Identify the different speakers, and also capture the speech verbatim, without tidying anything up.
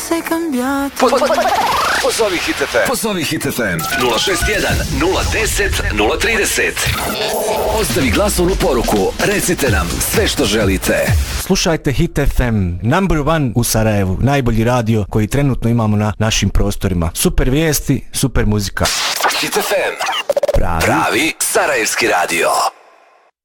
Speaker 1: sei cambiato.
Speaker 2: Po, po, po, pozovi Hit F M. Pozovi Hit F M. nula šest jedan, nula deset, nula trideset. Ostavi glasovnu poruku. Recite nam sve što želite.
Speaker 3: Slušajte Hit F M, number one u Sarajevu, najbolji radio koji trenutno imamo na našim prostorima. Super vijesti, super muzika.
Speaker 2: Hit F M. Pravi, pravi sarajevski radio.